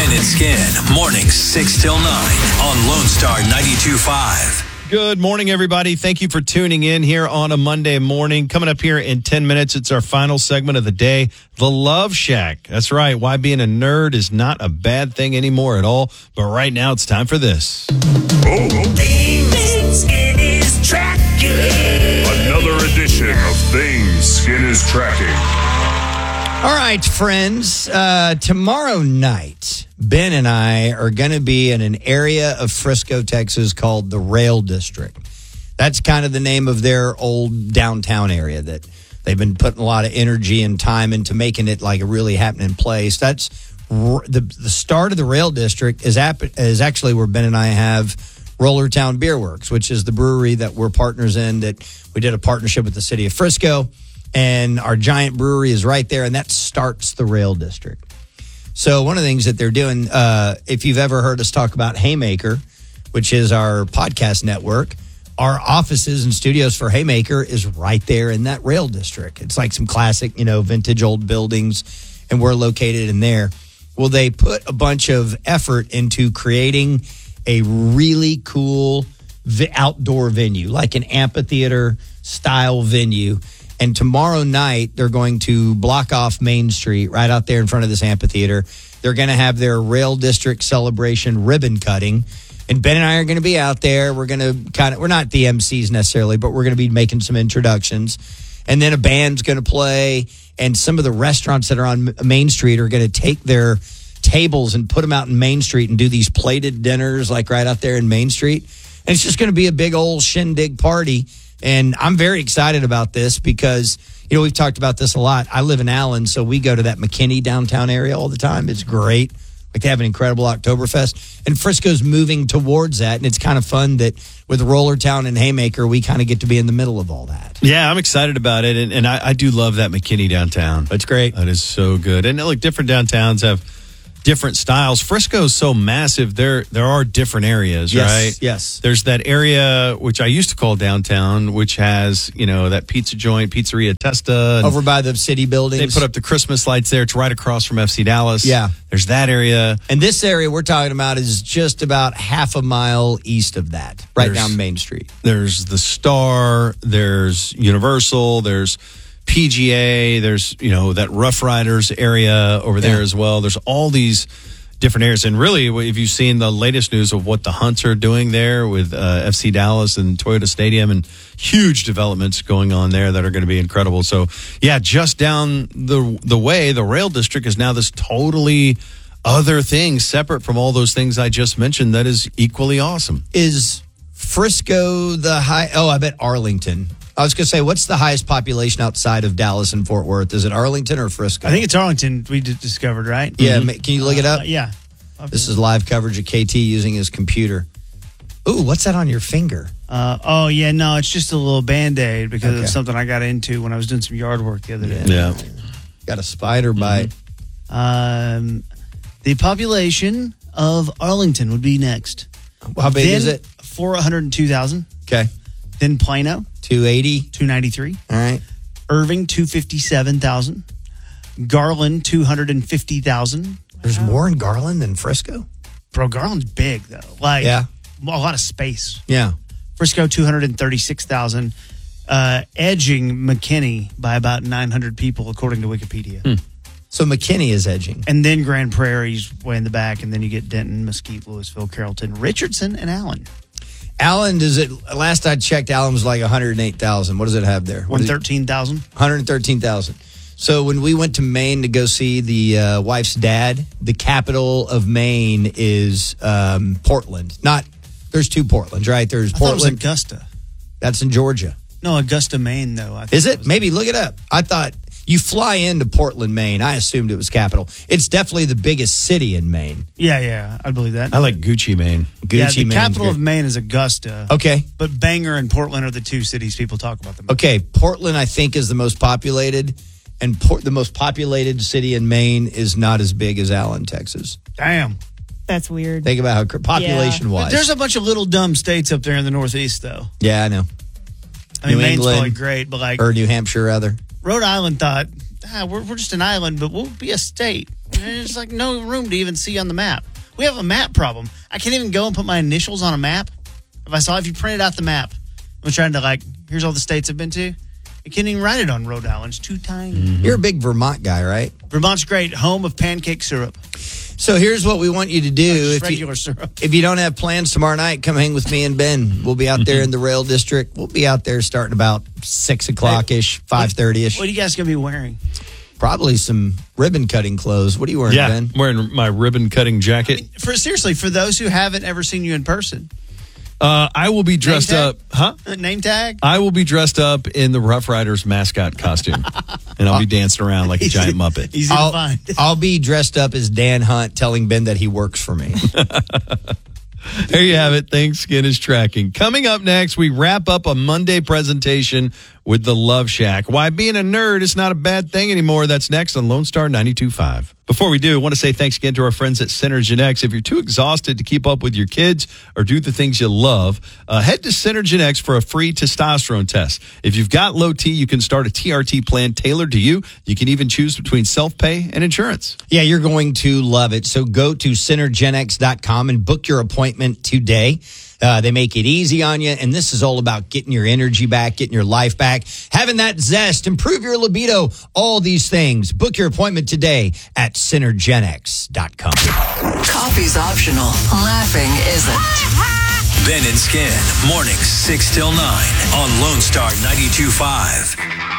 Ken and Skin, mornings 6 till 9 on Lone Star 92.5. Good morning, everybody. Thank you for tuning in here on a Monday morning. Coming up here in 10 minutes, it's our final segment of the day, The Love Shack. That's right. Why being a nerd is not a bad thing anymore at all. But right now, it's time for this. Things Skin is tracking. Another edition of Things Skin is tracking. All right, friends. Tomorrow night, Ben and I are going to be in an area of Frisco, Texas called the Rail District. That's kind of the name of their old downtown area that they've been putting a lot of energy and time into making it like a really happening place. That's the start of the Rail District is actually where Ben and I have Rollertown Beer Works, which is the brewery that we're partners in, that we did a partnership with the city of Frisco. And our giant brewery is right there, and that starts the Rail District. So one of the things that they're doing, if you've ever heard us talk about Haymaker, which is our podcast network, our offices and studios for Haymaker is right there in that Rail District. It's like some classic, vintage old buildings, and we're located in there. Well, they put a bunch of effort into creating a really cool outdoor venue, like an amphitheater-style venue. And tomorrow night, they're going to block off Main Street right out there in front of this amphitheater. They're going to have their Rail District celebration ribbon cutting. And Ben and I are going to be out there. We're going to we're not the MCs necessarily, but we're going to be making some introductions. And then a band's going to play. And some of the restaurants that are on Main Street are going to take their tables and put them out in Main Street and do these plated dinners like right out there in Main Street. And it's just going to be a big old shindig party. And I'm very excited about this because, we've talked about this a lot. I live in Allen, so we go to that McKinney downtown area all the time. It's great. Like, they have an incredible Oktoberfest. And Frisco's moving towards that. And it's kind of fun that with Rollertown and Haymaker, we kind of get to be in the middle of all that. Yeah, I'm excited about it. And I do love that McKinney downtown. That's great. That is so good. And look, different downtowns have different styles. Frisco's so massive, there are different areas, right? Yes. There's that area, which I used to call downtown, which has, that pizza joint, Pizzeria Testa. Over by the city buildings. They put up the Christmas lights there. It's right across from FC Dallas. Yeah. There's that area. And this area we're talking about is just about half a mile east of that, down Main Street. There's the Star, there's Universal, there's PGA, there's, that Rough Riders area over there as well. There's all these different areas. And really, if you've seen the latest news of what the Hunts are doing there with FC Dallas and Toyota Stadium, and huge developments going on there that are going to be incredible. So, yeah, just down the way, the Rail District is now this totally other thing, separate from all those things I just mentioned, that is equally awesome. Is Frisco I bet Arlington. I was going to say, what's the highest population outside of Dallas and Fort Worth? Is it Arlington or Frisco? I think it's Arlington, we discovered, right? Yeah, Can you look it up? Yeah. This is live coverage of KT using his computer. Ooh, what's that on your finger? It's just a little Band-Aid because of something I got into when I was doing some yard work the other day. Yeah. Got a spider bite. The population of Arlington would be next. How big is it? 402,000. Okay. Then Plano. 280. 293. All right. Irving, 257,000. Garland, 250,000. There's more in Garland than Frisco? Bro, Garland's big, though. A lot of space. Yeah. Frisco, 236,000. Edging McKinney by about 900 people, according to Wikipedia. So McKinney is edging. And then Grand Prairie's way in the back, and then you get Denton, Mesquite, Louisville, Carrollton, Richardson, and Allen. Allen, last I checked, Allen was like 108,000. What does it have there? 113,000. 113,000. So when we went to Maine to go see the wife's dad, the capital of Maine is Portland. There's two Portlands, right? There's I thought Portland. it was Augusta. That's in Georgia. No, Augusta, Maine, though. Is it? Maybe look it up. I thought you fly into Portland, Maine. I assumed it was capital. It's definitely the biggest city in Maine. Yeah, I believe that. I like Gucci, Maine. The capital of Maine is Augusta. Okay. But Bangor and Portland are the two cities people talk about the most. Okay, Portland, I think, is the most populated, and the most populated city in Maine is not as big as Allen, Texas. Damn. That's weird. Think about how population-wise. There's a bunch of little dumb states up there in the Northeast, though. Yeah, I know. I mean, New Maine's England, probably great, but or New Hampshire, rather. Rhode Island thought we're just an island, but we'll be a state. And there's like no room to even see on the map. We have a map problem. I can't even go and put my initials on a map. If you printed out the map, I'm trying to here's all the states I've been to. You can't even write it on Rhode Island. It's too tiny. You're a big Vermont guy, right? Vermont's great, home of pancake syrup. So here's what we want you to do. Regular syrup. If you don't have plans tomorrow night, come hang with me and Ben. We'll be out there in the rail district. We'll be out there starting about 6 o'clock-ish, 5:30-ish. What are you guys going to be wearing? Probably some ribbon cutting clothes. What are you wearing, Ben? I'm wearing my ribbon cutting jacket. For those who haven't ever seen you in person. I will be dressed up. Huh? Name tag? I will be dressed up in the Rough Riders mascot costume. And I'll be dancing around like a giant Muppet. Easy to find. I'll be dressed up as Dan Hunt telling Ben that he works for me. There you have it. Thanks, Skin is Tracking. Coming up next, we wrap up a Monday presentation with the Love Shack. Why being a nerd is not a bad thing anymore. That's next on Lone Star 92.5. Before we do, I want to say thanks again to our friends at Synergen X. If you're too exhausted to keep up with your kids or do the things you love, head to Synergen X for a free testosterone test. If you've got low T, you can start a TRT plan tailored to you. You can even choose between self-pay and insurance. Yeah, you're going to love it. So go to synergenx.com and book your appointment today. They make it easy on you, and this is all about getting your energy back, getting your life back, having that zest, improve your libido, all these things. Book your appointment today at synergenx.com. Coffee's optional. Laughing isn't. Ben and Skin, mornings 6 till 9 on Lone Star 92.5.